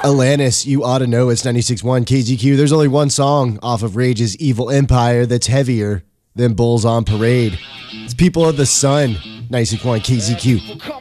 Alanis, you ought to know it's 96.1 KZQ. There's only one song off of Rage's Evil Empire that's heavier than Bulls on Parade. It's People of the Sun, 96.1 KZQ.